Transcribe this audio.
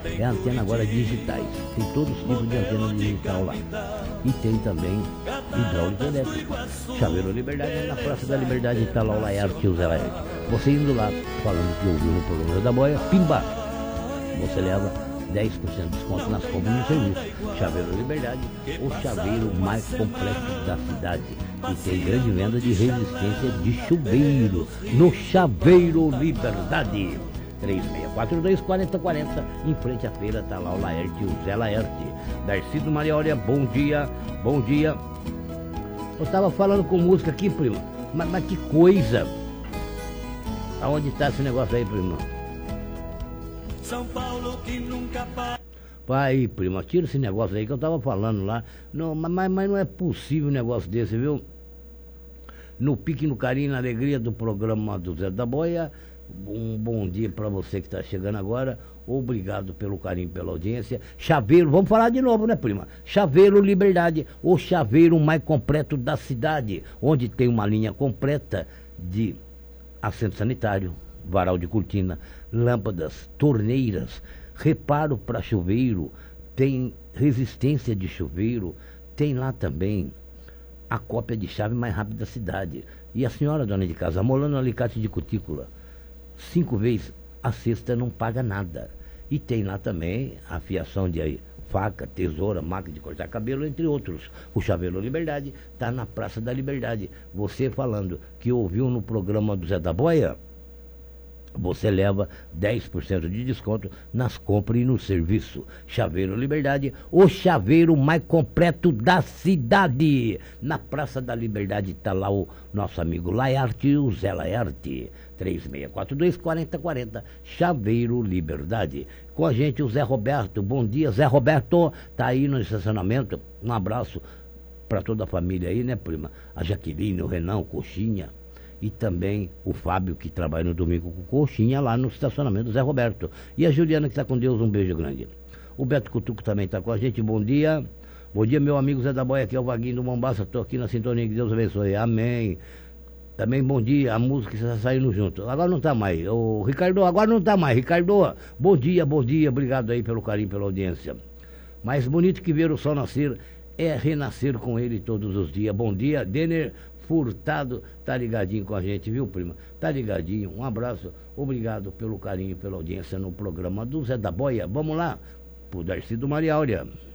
É antena agora digitais. Tem todos os tipos de antena digital lá. E tem também hidráulica elétrica. Chaveiro Liberdade, na Praça da Liberdade está lá o Laerte e o Zé Laerte. Você indo lá, falando que ouviu no programa da Boia, pimba! Você leva 10% de desconto nas compras no serviço. Chaveiro Liberdade, o chaveiro mais completo da cidade. E tem grande venda de resistência de chuveiro no Chaveiro Liberdade. 3642-4040, em frente à feira está lá o Laerte e o Zé Laerte. Darcido Mariória, bom dia, bom dia. Eu estava falando com música aqui, primo, mas que coisa. Aonde está esse negócio aí, primo? São Paulo que nunca para. Pai, prima, tira esse negócio aí que eu tava falando lá. Não, mas não é possível um negócio desse, viu? No pique, no carinho, na alegria do programa do Zé da Boia. Um bom dia para você que está chegando agora. Obrigado pelo carinho, pela audiência. Chaveiro, vamos falar de novo, né, prima? Chaveiro Liberdade, o chaveiro mais completo da cidade, onde tem uma linha completa de assento sanitário, varal de cortina, lâmpadas, torneiras, reparo para chuveiro, tem resistência de chuveiro, tem lá também a cópia de chave mais rápida da cidade. E a senhora dona de casa, amolando um alicate de cutícula, 5 vezes a sexta não paga nada. E tem lá também a fiação de faca, tesoura, máquina de cortar cabelo, entre outros. O Chaveiro Liberdade está na Praça da Liberdade. Você falando que ouviu no programa do Zé da Boia, você leva 10% de desconto nas compras e no serviço. Chaveiro Liberdade, o chaveiro mais completo da cidade. Na Praça da Liberdade está lá o nosso amigo Laerte e o Zé Laerte. 3642-4040, Chaveiro Liberdade. Com a gente o Zé Roberto. Bom dia, Zé Roberto. Tá aí no estacionamento. Um abraço para toda a família aí, né, prima? A Jaqueline, o Renan, o Coxinha. E também o Fábio, que trabalha no domingo com coxinha, lá no estacionamento do Zé Roberto. E a Juliana, que está com Deus, um beijo grande. O Beto Cutuco também está com a gente, bom dia. Bom dia, meu amigo Zé da Boia, aqui é o Vaguinho do Mombaça, estou aqui na sintonia, que Deus abençoe, amém. Também bom dia, a música que está saindo junto. Agora não está mais, o Ricardo, agora não está mais. Ricardo, bom dia, obrigado aí pelo carinho, pela audiência. Mais bonito que ver o sol nascer é renascer com ele todos os dias. Bom dia, Denner Furtado, tá ligadinho com a gente, viu, prima? Tá ligadinho, um abraço, obrigado pelo carinho, pela audiência no programa do Zé da Boia. Vamos lá, pro Darcido Mariáurea.